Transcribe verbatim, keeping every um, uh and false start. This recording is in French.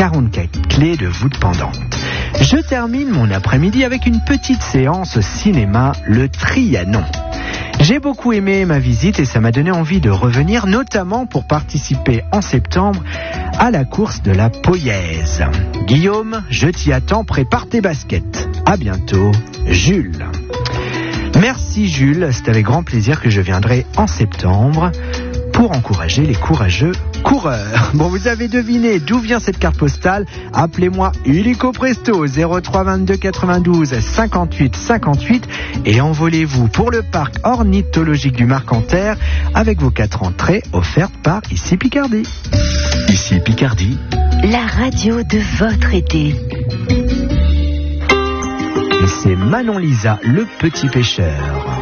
quarante-quatre clés de voûte pendante. Je termine mon après-midi avec une petite séance au cinéma, le Trianon. J'ai beaucoup aimé ma visite et ça m'a donné envie de revenir, notamment pour participer en septembre à la course de la Poyaise. Guillaume, je t'y attends, prépare tes baskets. À bientôt, Jules. Merci Jules, c'est avec grand plaisir que je viendrai en septembre pour encourager les courageux coureurs. Bon, vous avez deviné d'où vient cette carte postale. Appelez-moi illico presto zéro trois vingt-deux quatre-vingt-douze cinquante-huit cinquante-huit et envolez-vous pour le parc ornithologique du Marcanterre avec vos quatre entrées offertes par Ici Picardie. Ici Picardie, la radio de votre été. Et c'est Manon Lisa, le petit pêcheur.